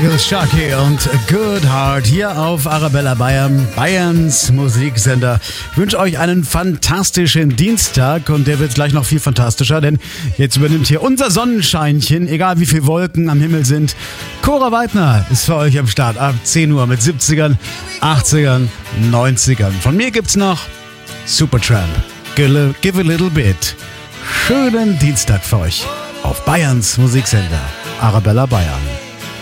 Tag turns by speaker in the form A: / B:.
A: Sharky und Good Heart hier auf Arabella Bayern, Bayerns Musiksender. Ich wünsche euch einen fantastischen Dienstag und der wird gleich noch viel fantastischer, denn jetzt übernimmt hier unser Sonnenscheinchen, egal wie viele Wolken am Himmel sind. Cora Weidner ist für euch am Start ab 10 Uhr mit 70ern, 80ern, 90ern. Von mir gibt's noch Supertramp, Give a Little Bit. Schönen Dienstag für euch auf Bayerns Musiksender, Arabella Bayern.